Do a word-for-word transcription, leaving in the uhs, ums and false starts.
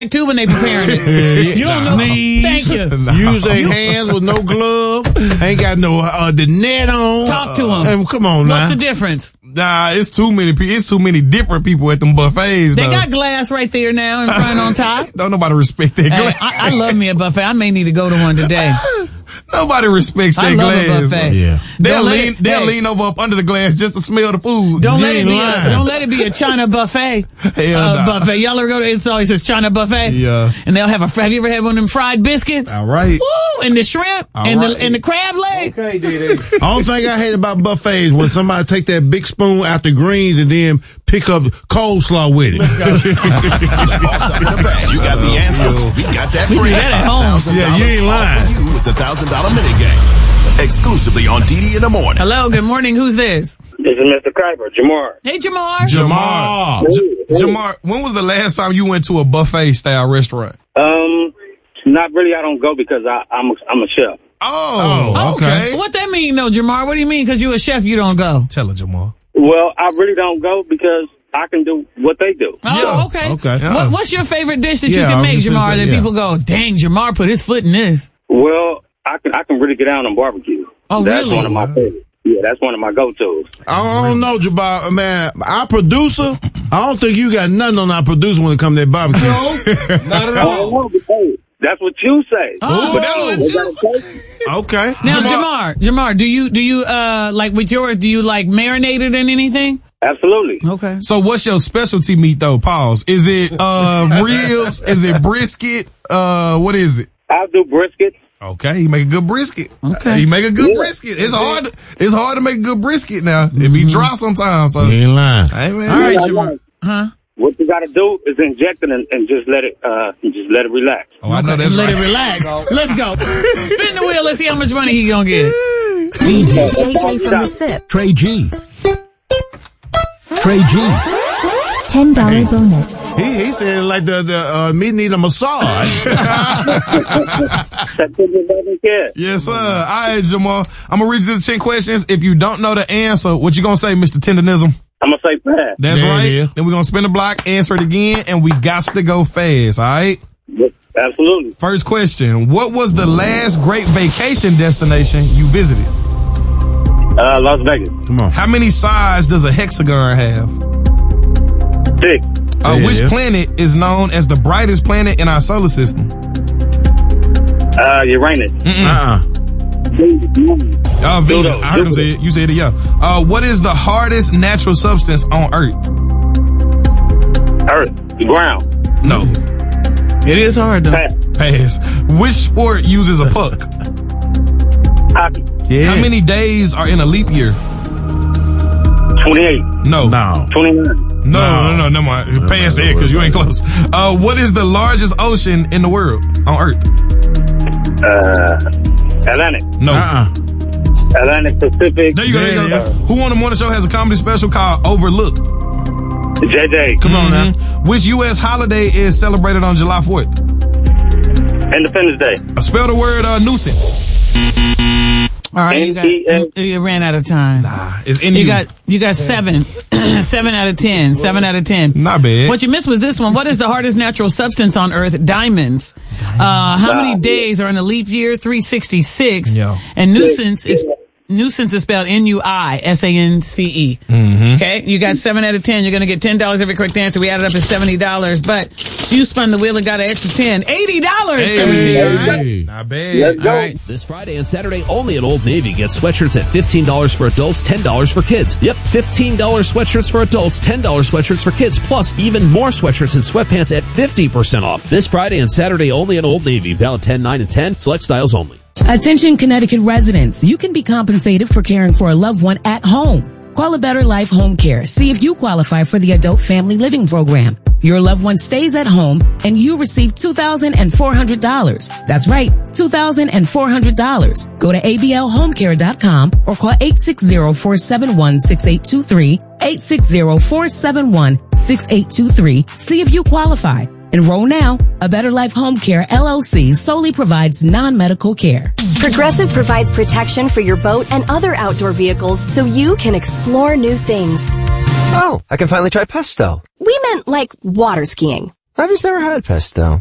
too when they preparing it. You don't know. Sneeze. Thank you. No. Use their hands with no glove. Ain't got no uh, the net on. Talk to them. Uh, come on now. What's the difference? Nah, it's too many people. It's too many different people at them buffets. They though. got glass right there now in front on top. Don't nobody respect that Hey, glass. I, I love me a buffet. I may need to go to one today. Nobody respects I that love glass. a buffet. Yeah. They'll Don't let lean. it- They'll hey. lean over up under the glass just to smell the food. Don't You let it ain't be a, lying. don't let it be a China buffet. Hell uh, nah. buffet. Y'all ever go to, it always says China buffet. Yeah. And they'll have a, have you ever had one of them fried biscuits? All right. Woo! And the shrimp All and right. the, and the crab leg. Okay, Diddy. Only thing I hate about buffets when somebody take that big spoon out the greens and then pick up coleslaw with it. All side in the bag. You got the answers. We got that We do bread. that at home. Yeah, you ain't lying. Off for you with the thousand dollar minigame. Exclusively on D D in the morning. Hello, good morning. Who's this? This is Mister Kuiper, Jamar. Hey, Jamar. Jamar. J- Jamar, when was the last time you went to a buffet style restaurant? Um, not really. I don't go because I, I'm a, I'm a chef. Oh, Oh, okay. What that mean, though, Jamar? What do you mean? Because you a chef, you don't go? Tell her, Jamar. Well, I really don't go because I can do what they do. Oh, Yeah. okay. Okay. Yeah. What, what's your favorite dish that Yeah, you I can was make, just gonna Jamar, say, that yeah. people go, dang, Jamar put his foot in this? Well, I can I can really get down on barbecue. Oh, that's really? one of my favorites. Yeah, that's one of my go-tos. I don't know, Jabbar, man. Our producer, I don't think you got nothing on our producer when it comes to that barbecue. No, not at I don't know, but hey, that's what you say. Oh. But That's they what gotta you taste it. Okay. Now, Jamar- Jamar, Jamar, do you, do you, uh, like with yours, do you like marinate it in anything? Absolutely. Okay. So what's your specialty meat though? Pause. Is it uh ribs? Is it brisket? Uh, what is it? I'll do brisket. Okay, he make a good brisket. Okay. He make a good Yeah. brisket. It's hard. It's hard to make a good brisket now. It be dry sometimes. So, You ain't lying. hey man. All right, Yeah, Jamar. Huh? What you gotta do is inject it and, and just let it uh just let it relax. Oh, I know that's Let right. it relax. Let's go. Spin the wheel. Let's see how much money he gonna get. D J J J from the SIP. Trey G. Trey G. ten dollar bonus. He he said it like the the uh, me need a massage. September eleventh, yeah. Yes, sir. All right, Jamal. I'm gonna read you the ten questions. If you don't know the answer, what you gonna say, Mister Tenderism? I'm gonna say pass. That's There it right. is. Then we're gonna spin the block, answer it again, and we got to go fast. All right. Absolutely. First question: what was the last great vacation destination you visited? Uh, Las Vegas. Come on. How many sides does a hexagon have? Six. Uh, Yeah, which yeah. planet is known as the brightest planet in our solar system? Uh, Uranus. Uh-uh. Uh, Venus. Pluto. I heard him say it. You said it, yeah. Uh, what is the hardest natural substance on Earth? Earth. The ground. No. It is hard though. Pass. Pass. Which sport uses a puck? Hockey. Yeah. How many days are in a leap year? twenty-eight. No. No. twenty-nine. No, no, no, never mind. Pass that because you ain't close. Uh, what is the largest ocean in the world on Earth? Uh, Atlantic. No. Uh-uh. Atlantic Pacific. There you go. There you go. Yeah, yeah. Who on the morning show has a comedy special called Overlooked? J J. Come on now. Which U S holiday is celebrated on July fourth? Independence Day. Uh, spell the word uh, nuisance. All right, you got N T S. you, you ran out of time. Ah, it's in You got you got seven, seven out of ten, seven out of ten. Not bad. What you missed was this one. What is the hardest natural substance on Earth? Diamonds. Uh, how many days are in a leap year? three sixty-six. Yo. And nuisance is nuisance is spelled N U I S A N C E. Mm-hmm. Okay, you got seven out of ten. You're gonna get ten dollars every correct answer. We added up to seventy dollars, but you spun the wheel and got an extra ten. Eighty dollars. Hey. Not bad. Let's go. All right. This Friday and Saturday only at Old Navy. Get sweatshirts at fifteen dollars for adults, ten dollars for kids. Yep, fifteen dollars sweatshirts for adults, ten dollars sweatshirts for kids, plus even more sweatshirts and sweatpants at fifty percent off. This Friday and Saturday only at Old Navy. Valid ten, nine, and ten. Select styles only. Attention Connecticut residents, you can be compensated for caring for a loved one at home. Call a Better Life Home Care. See if you qualify for the Adult Family Living Program. Your loved one stays at home and you receive two thousand four hundred dollars. That's right, two thousand four hundred dollars. Go to A B L home care dot com or call eight six zero, four seven one, six eight two three, eight six zero, four seven one, six eight two three. See if you qualify. Enroll now. A Better Life Home Care L L C solely provides non-medical care. Progressive provides protection for your boat and other outdoor vehicles so you can explore new things. Oh, I can finally try pesto. We meant like water skiing. I've just never had pesto.